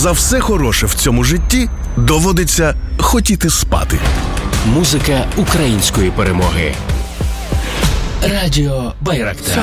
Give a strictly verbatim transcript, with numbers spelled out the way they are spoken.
За все хороше в цьому житті доводиться хотіти спати. Музика української перемоги. Радіо Байрактар.